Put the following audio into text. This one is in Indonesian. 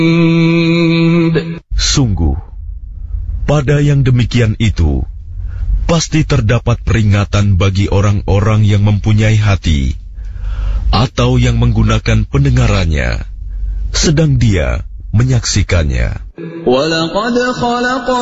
Sungguh, pada yang demikian itu, pasti terdapat peringatan bagi orang-orang yang mempunyai hati, atau yang menggunakan pendengarannya, sedang dia menyaksikannya.